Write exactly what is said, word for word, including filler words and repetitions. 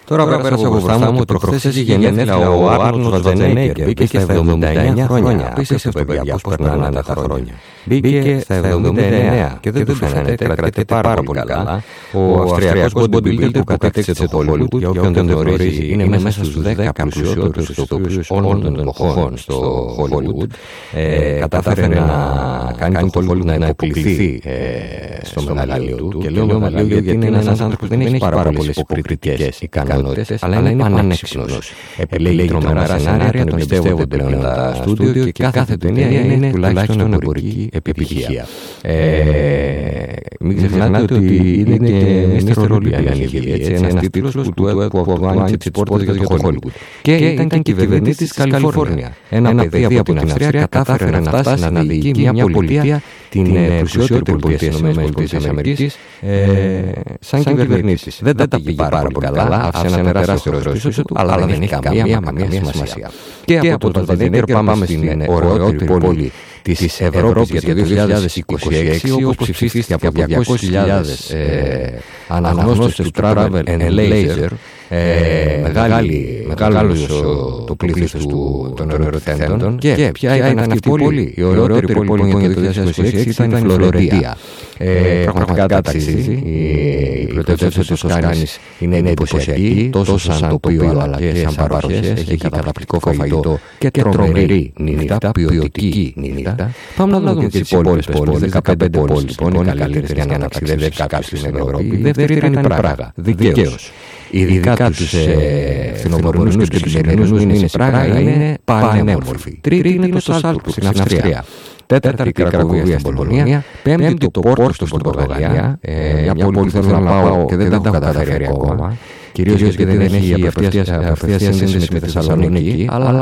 Τώρα πέρασα από μπροστά μου ότι προχθές είχε γενέθλια ο Άρνολντ Σβαρτζενέγκερ. Μπήκε στα εβδομήντα εννέα χρόνια. Απίστευτο, παιδιά, πώς περνάνε τα χρόνια. Μπήκε στα εβδομήντα εννέα και δεν του φαίνεται, κρατείται πάρα πολύ καλά. Ο Αυστριακός bodybuilder που κατέκτησε το Hollywood, για όποιον δεν το γνωρίζει, είναι μέσα στους δέκα πλουσιότερους ηθοποιούς όλων των εποχών στο Hollywood. Κατάφερε να κάνει το Hollywood να υποκληθεί στο μεγαλείο του. Και λέω μεγαλείο γιατί είναι ένας άνθρωπος που δεν έχει πάρα πολλές υποκριτικές ικανότητες, αλλά είναι πανέξυπνος. Επιλέγει τρομερά σενάρια, τον εμπιστεύονται πλέον τα στούντιο και κάθε ταινία είναι τουλάχιστον εμπορική επιτυχία. Μην ξεχνάτε ότι είναι και μίστερ Ολυμπία, ένας τίτλος που άνοιξε τις πόρτες για το Hollywood. Και ήταν κυβερνήτης της Καλιφόρνια. Ένα παιδί από την Αυστρία κατάφερε να φτάσει να διοικεί μια πολιτεία, την πλουσιότερη πολιτεία της ΗΠΑ, σαν κυβερνήτης. Δεν τα πήγε πάρα πολύ καλά, άφησε ένα τεράστιο ρόλο πίσω του, αλλά δεν έχει καμία σημασία. Και από τον Σβαρτζενέγκερ πάμε στην ωραιότερη πόλη της Ευρώπης για το δύο χιλιάδες είκοσι έξι, όπως ψηφίστηκε από διακόσιες χιλιάδες αναγνώστες του Travel and Leisure. Μεγάλος το πλήθος των ερωτηθέντων. Και ποια είναι αυτή η πόλη? Η ωραιότερη πόλη για το δύο χιλιάδες είκοσι έξι ήταν η Φλωρεντία. Πραγματικά ταξίδι. Η πρωτεύουσα της Τοσκάνης είναι εντυπωσιακή, τόσο σαν τοπίο αλλά και σαν παροχές. Έχει καταπληκτικό φαγητό και τρομερή νύχτα, ποιοτική νύχτα. Πάμε να δούμε και τις υπόλοιπες πόλεις. δεκαπέντε πόλεις λοιπόν είναι καλύτερες για να ταξιδέψει κάποιος στην Ευρώπη. Η δεύτερη ήταν η Πράγα, δικαίως. Ειδικά τους φθινοπορεινούς και τους ερηνούς μήνες η Πράγα είναι πανέμορφη. Τρίτη είναι το Σάλτσμπουργκ στην Αυστρία. Τέταρτη η Κρακοβία στην Πολωνία. Πέμπτη το Πόρτο στην Πορτογαλία. Μια πόλη που θέλω να πάω και δεν τα έχω καταφέρει ακόμα. Κυρίως γιατί δεν έχει απευθείας σύνδεση με τη Θεσσαλονίκη.